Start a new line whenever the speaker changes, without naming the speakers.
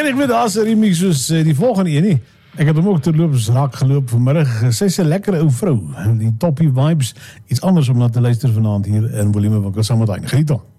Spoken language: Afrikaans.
En ek weet daar is 'n remix soos die volgende een nie. Ek het hom ook terloops raak geloop vanmiddag. Sy's 'n lekker ou vrou. Die Toppie Vibes, iets anders om na te luister vanaand hier in Volume Winkel saam met hy. Geniet hom.